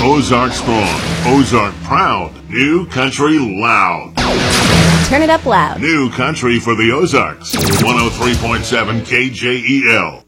Ozark strong, Ozark proud, new country loud. Turn it up loud. New country for the Ozarks. 103.7 KJEL.